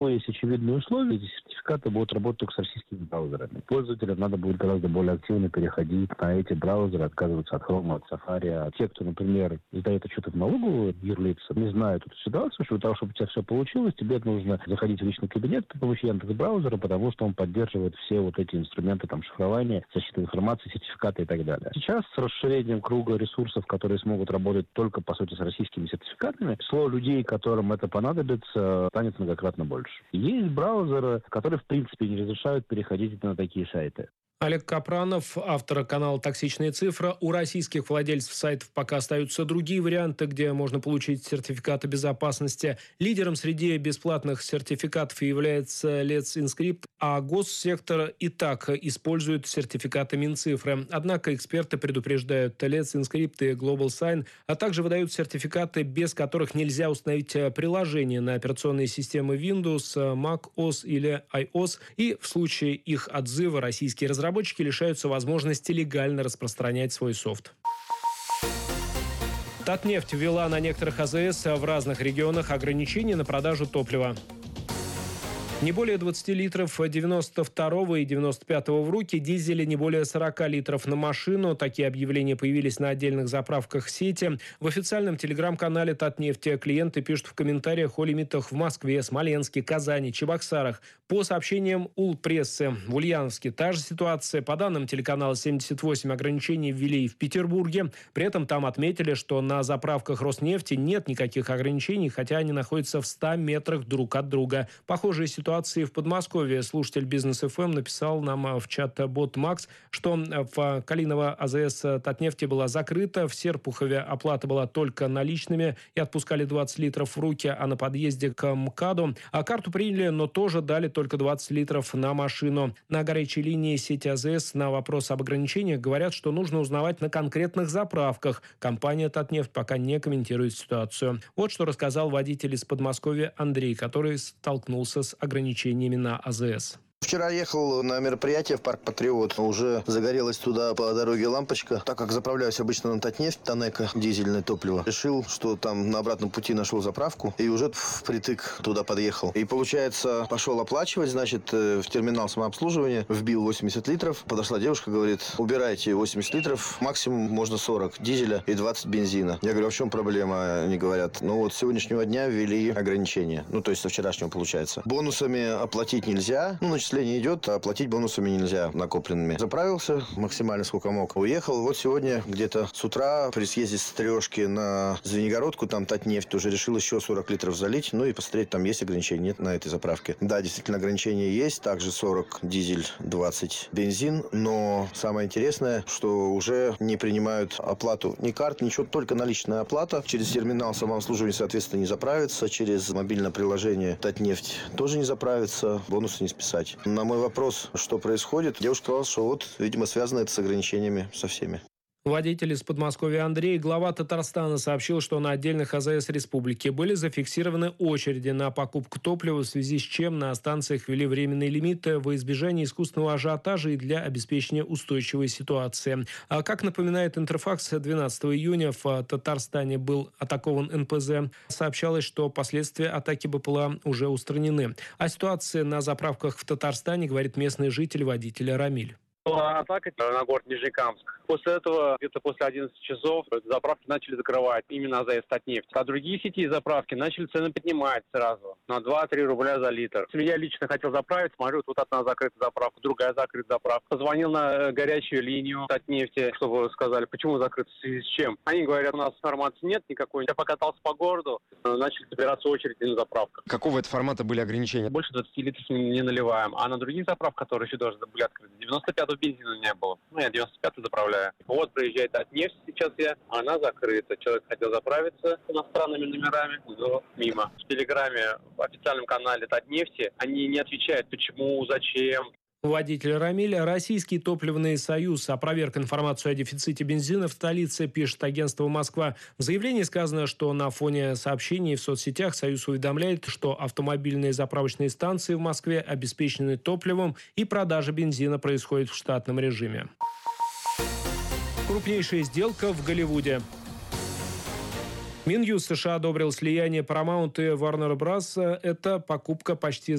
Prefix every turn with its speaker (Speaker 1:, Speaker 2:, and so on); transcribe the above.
Speaker 1: есть очевидные условия. Эти сертификаты будут работать только с российскими браузерами. Пользователям надо будет гораздо более активно переходить на эти браузеры, отказываться от Chrome, от Safari. А те, кто, например, сдает отчеты в налоговую, юрлица, не знают эту ситуацию, что для того, чтобы у тебя все получилось, тебе нужно заходить в личный кабинет при помощи Яндекс.Браузера, потому что он поддерживает все вот эти инструменты там шифрования, защиты информации, сертификаты и так далее. Сейчас с расширением круга ресурсов, которые смогут работать только, по сути, с российскими сертификатами, число людей, которым это понадобится, станет многократно больше. Есть браузеры, которые, в принципе, не разрешают переходить на такие сайты.
Speaker 2: Олег Капранов, автор канала «Токсичная цифра». У российских владельцев сайтов пока остаются другие варианты, где можно получить сертификаты безопасности. Лидером среди бесплатных сертификатов является Let's Encrypt, а госсектор и так использует сертификаты Минцифры. Однако эксперты предупреждают, Let's Encrypt и Global Sign, а также выдают сертификаты, без которых нельзя установить приложение на операционные системы Windows, Mac OS или iOS. И в случае их отзыва российские разработчики лишаются возможности легально распространять свой софт. Татнефть ввела на некоторых АЗС в разных регионах ограничения на продажу топлива. Не более 20 литров 92 и 95 в руки, дизеля не более 40 литров на машину. Такие объявления появились на отдельных заправках сети. В официальном телеграм-канале Татнефти клиенты пишут в комментариях о лимитах в Москве, Смоленске, Казани, Чебоксарах. По сообщениям УЛ-прессы, в Ульяновске та же ситуация. По данным телеканала 78, ограничения ввели и в Петербурге. При этом там отметили, что на заправках Роснефти нет никаких ограничений, хотя они находятся в 100 метрах друг от друга. Похожая ситуация в Подмосковье. Слушатель Бизнес ФМ написал нам в чат-бот Макс, что в Калиново АЗС Татнефти была закрыта, в Серпухове оплата была только наличными и отпускали 20 литров в руки, а на подъезде к МКАДу. А карту приняли, но тоже дали только 20 литров на машину. На горячей линии сети АЗС на вопрос об ограничениях говорят, что нужно узнавать на конкретных заправках. Компания Татнефть пока не комментирует ситуацию. Вот что рассказал водитель из Подмосковья Андрей, который столкнулся с ограничениями на АЗС.
Speaker 3: Вчера ехал на мероприятие в парк Патриот. Уже загорелась туда по дороге лампочка. Так как заправляюсь обычно на Татнефть, Танека, дизельное топливо, решил, что там на обратном пути нашел заправку и уже впритык туда подъехал. И получается, пошел оплачивать, значит, в терминал самообслуживания, вбил 80 литров. Подошла девушка, говорит, убирайте 80 литров, максимум можно 40 дизеля и 20 бензина. Я говорю, а в чем проблема? Они говорят, ну вот с сегодняшнего дня ввели ограничения. Ну, то есть со вчерашнего получается. Бонусами оплатить нельзя. Ну, начисление идет, а оплатить бонусами нельзя накопленными. Заправился максимально сколько мог. Уехал. Вот сегодня где-то с утра при съезде с Трешки на Звенигородку, там Татнефть, уже решил еще 40 литров залить. Ну и посмотреть, там есть ограничения, нет на этой заправке. Да, действительно ограничения есть. Также 40 дизель, 20 бензин. Но самое интересное, что уже не принимают оплату ни карт, ничего, только наличная оплата. Через терминал самообслуживания, соответственно, не заправится. Через мобильное приложение Татнефть тоже не заправится. Бонусы не списать. На мой вопрос, что происходит, девушка сказала, что вот, видимо, связано это с ограничениями со всеми.
Speaker 2: Водитель из Подмосковья Андрей, глава Татарстана, сообщил, что на отдельных АЗС республики были зафиксированы очереди на покупку топлива, в связи с чем на станциях ввели временные лимиты во избежание искусственного ажиотажа и для обеспечения устойчивой ситуации. А как напоминает Интерфакс, 12 июня в Татарстане был атакован НПЗ. Сообщалось, что последствия атаки БПЛА уже устранены. О ситуации на заправках в Татарстане говорит местный житель, водитель Рамиль.
Speaker 4: Была атака на город Нижнекамск. После этого, где-то после 11 часов, заправки начали закрывать именно АЗС Татнефть. А другие сети заправки начали цены поднимать сразу на 2-3 рубля за литр. Я лично хотел заправить, смотрю, тут одна закрыта заправка, другая закрыта заправка. Позвонил на горячую линию Татнефти, чтобы сказали, почему закрыто, в связи с чем. Они говорят, у нас информации нет никакой. Я покатался по городу, начали собираться очереди на заправках.
Speaker 5: Какого это формата были ограничения?
Speaker 4: Больше 20 литров не наливаем. А на других заправках, которые еще должны были открыты, 95-го бензина не было. Ну, я 95-й заправляю. Вот приезжает Татнефть сейчас она закрыта. Человек хотел заправиться с иностранными номерами, но мимо. В Телеграме, в официальном канале Татнефти, они не отвечают, почему, зачем.
Speaker 2: Водитель Рамиль. Российский топливный союз опроверг информацию о дефиците бензина в столице, пишет агентство «Москва». В заявлении сказано, что на фоне сообщений в соцсетях союз уведомляет, что автомобильные заправочные станции в Москве обеспечены топливом и продажа бензина происходит в штатном режиме. Крупнейшая сделка в Голливуде. Минюст США одобрил слияние Paramount и Warner Bros. Это покупка почти